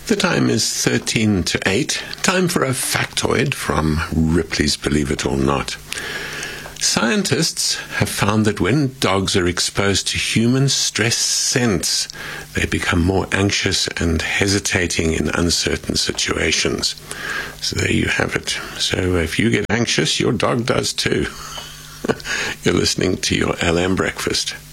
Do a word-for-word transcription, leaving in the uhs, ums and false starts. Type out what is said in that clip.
The time is thirteen to eight. Time for a factoid from Ripley's Believe It or Not. Scientists have found that when dogs are exposed to human stress scents, they become more anxious and hesitating in uncertain situations. So there you have it. So if you get anxious, your dog does too. You're listening to your L M Breakfast.